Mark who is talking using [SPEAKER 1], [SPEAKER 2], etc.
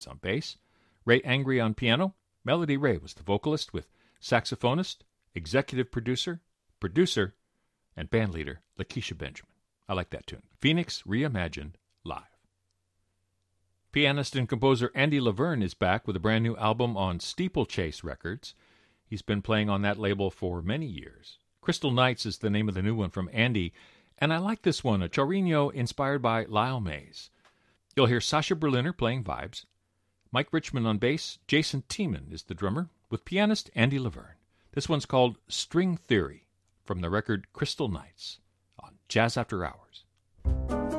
[SPEAKER 1] on bass, Ray Angry on piano. Melody Ray was the vocalist with saxophonist, executive producer, and bandleader Lakeisha Benjamin. I like that tune. Phoenix Reimagined Live. Pianist and composer Andy Laverne is back with a brand new album on Steeplechase Records. He's been playing on that label for many years. Crystal Nights is the name of the new one from Andy, and I like this one, a chorino inspired by Lyle Mays. You'll hear Sasha Berliner playing vibes, Mike Richmond on bass, Jason Tiemann is the drummer, with pianist Andy Laverne. This one's called String Theory, from the record Crystal Nights, on Jazz After Hours.